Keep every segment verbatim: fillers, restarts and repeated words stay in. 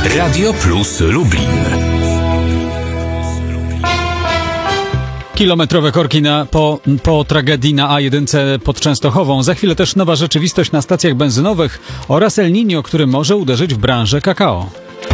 Radio Plus Lublin. Kilometrowe korki na, po, po tragedii na A jeden pod Częstochową. Za chwilę też nowa rzeczywistość na stacjach benzynowych oraz El Niño, który może uderzyć w branżę kakao.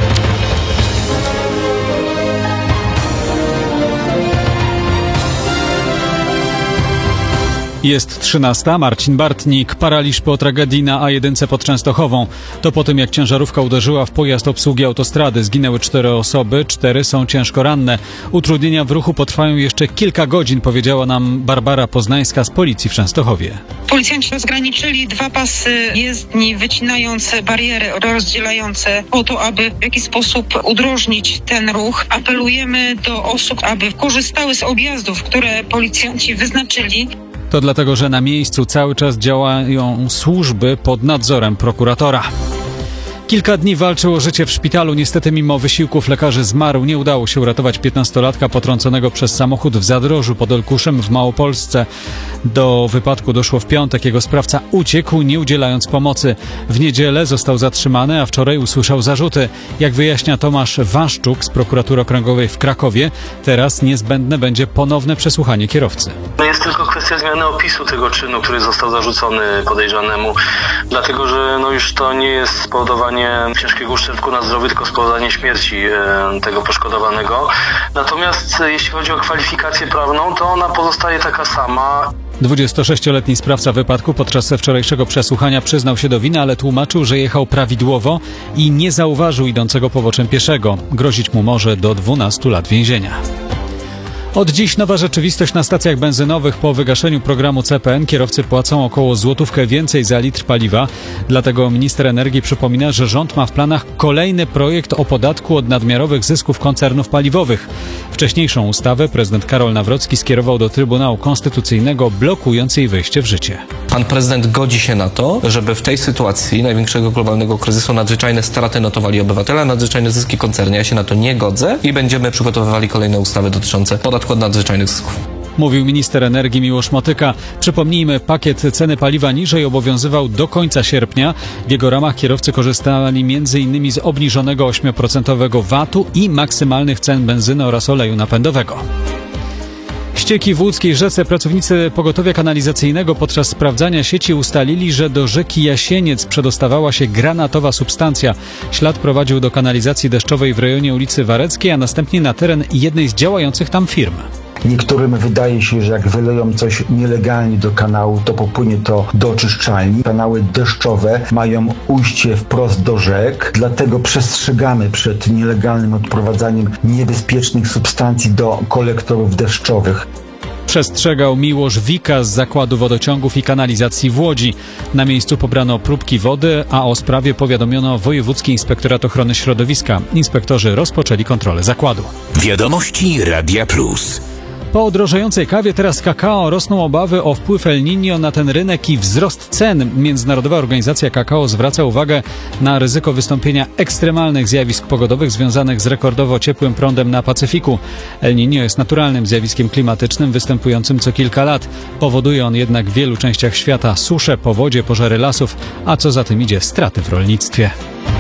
Jest trzynasta. Marcin Bartnik. Paraliż po tragedii na A jeden pod Częstochową. To po tym, jak ciężarówka uderzyła w pojazd obsługi autostrady. Zginęły cztery osoby, cztery są ciężko ranne. Utrudnienia w ruchu potrwają jeszcze kilka godzin, powiedziała nam Barbara Poznańska z policji w Częstochowie. Policjanci rozgraniczyli dwa pasy jezdni, wycinając bariery rozdzielające po to, aby w jakiś sposób udrożnić ten ruch. Apelujemy do osób, aby korzystały z objazdów, które policjanci wyznaczyli. To dlatego, że na miejscu cały czas działają służby pod nadzorem prokuratora. Kilka dni walczył o życie w szpitalu. Niestety mimo wysiłków lekarzy zmarł. Nie udało się uratować piętnastolatka potrąconego przez samochód w Zadrożu pod Olkuszem w Małopolsce. Do wypadku doszło w piątek. Jego sprawca uciekł, nie udzielając pomocy. W niedzielę został zatrzymany, a wczoraj usłyszał zarzuty. Jak wyjaśnia Tomasz Waszczuk z prokuratury okręgowej w Krakowie, teraz niezbędne będzie ponowne przesłuchanie kierowcy. Jest tylko kwestia zmiany opisu tego czynu, który został zarzucony podejrzanemu, dlatego że no już to nie jest spowodowanie ciężkiego uszczerbku na zdrowiu, tylko spowodowanie śmierci e, tego poszkodowanego. Natomiast e, jeśli chodzi o kwalifikację prawną, to ona pozostaje taka sama. dwudziestosześcioletni sprawca wypadku podczas wczorajszego przesłuchania przyznał się do winy, ale tłumaczył, że jechał prawidłowo i nie zauważył idącego poboczem pieszego. Grozić mu może do dwunastu lat więzienia. Od dziś nowa rzeczywistość na stacjach benzynowych. Po wygaszeniu programu C P N kierowcy płacą około złotówkę więcej za litr paliwa. Dlatego minister energii przypomina, że rząd ma w planach kolejny projekt o podatku od nadmiarowych zysków koncernów paliwowych. Wcześniejszą ustawę prezydent Karol Nawrocki skierował do Trybunału Konstytucyjnego, blokując jej wejście w życie. Pan prezydent godzi się na to, żeby w tej sytuacji największego globalnego kryzysu nadzwyczajne straty notowali obywatele, a nadzwyczajne zyski koncerny. Ja się na to nie godzę i będziemy przygotowywali kolejne ustawy dotyczące podatku od nadzwyczajnych zysków. Mówił minister energii Miłosz Motyka. Przypomnijmy, pakiet ceny paliwa niżej obowiązywał do końca sierpnia. W jego ramach kierowcy korzystali między innymi z obniżonego ośmioprocentowego V A T-u i maksymalnych cen benzyny oraz oleju napędowego. Ścieki w łódzkiej rzece. Pracownicy pogotowia kanalizacyjnego podczas sprawdzania sieci ustalili, że do rzeki Jasieniec przedostawała się granatowa substancja. Ślad prowadził do kanalizacji deszczowej w rejonie ulicy Wareckiej, a następnie na teren jednej z działających tam firm. Niektórym wydaje się, że jak wyleją coś nielegalnie do kanału, to popłynie to do oczyszczalni. Kanały deszczowe mają ujście wprost do rzek, dlatego przestrzegamy przed nielegalnym odprowadzaniem niebezpiecznych substancji do kolektorów deszczowych. Przestrzegał Miłosz Wika z Zakładu Wodociągów i Kanalizacji w Łodzi. Na miejscu pobrano próbki wody, a o sprawie powiadomiono Wojewódzki Inspektorat Ochrony Środowiska. Inspektorzy rozpoczęli kontrolę zakładu. Wiadomości Radia Plus. Po drożejącej kawie teraz kakao rosną obawy o wpływ El Niño na ten rynek i wzrost cen. Międzynarodowa Organizacja Kakao zwraca uwagę na ryzyko wystąpienia ekstremalnych zjawisk pogodowych związanych z rekordowo ciepłym prądem na Pacyfiku. El Niño jest naturalnym zjawiskiem klimatycznym występującym co kilka lat. Powoduje on jednak w wielu częściach świata susze, powodzie, pożary lasów, a co za tym idzie straty w rolnictwie.